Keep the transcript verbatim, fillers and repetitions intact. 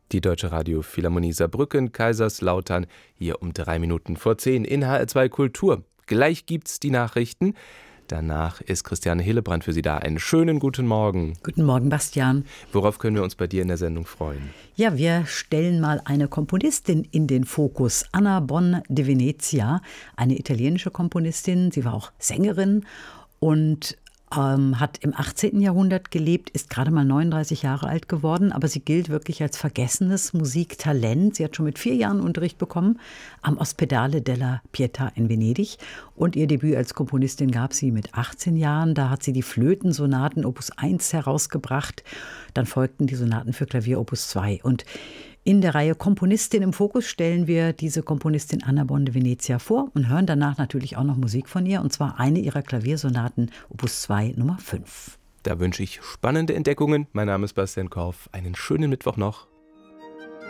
Die Deutsche Radiophilharmonie Saarbrücken, Kaiserslautern, hier um drei Minuten vor zehn in H R zwei Kultur. Gleich gibt's die Nachrichten. Danach ist Christiane Hillebrand für Sie da. Einen schönen guten Morgen. Guten Morgen, Bastian. Worauf können wir uns bei dir in der Sendung freuen? Ja, wir stellen mal eine Komponistin in den Fokus. Anna Bonn de Venezia, eine italienische Komponistin. Sie war auch Sängerin und Ähm, hat im achtzehnten Jahrhundert gelebt, ist gerade mal neununddreißig Jahre alt geworden, aber sie gilt wirklich als vergessenes Musiktalent. Sie hat schon mit vier Jahren Unterricht bekommen am Ospedale della Pietà in Venedig und ihr Debüt als Komponistin gab sie mit achtzehn Jahren. Da hat sie die Flötensonaten Opus eins herausgebracht, dann folgten die Sonaten für Klavier Opus zwei und in der Reihe Komponistin im Fokus stellen wir diese Komponistin Anna Bonn de Venezia vor und hören danach natürlich auch noch Musik von ihr, und zwar eine ihrer Klaviersonaten Opus zwei Nummer fünf. Da wünsche ich spannende Entdeckungen. Mein Name ist Bastian Korf. Einen schönen Mittwoch noch.